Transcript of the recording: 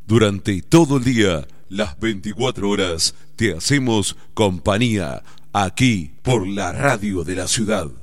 Durante todo el día, las 24 horas, te hacemos compañía aquí por la radio de la ciudad.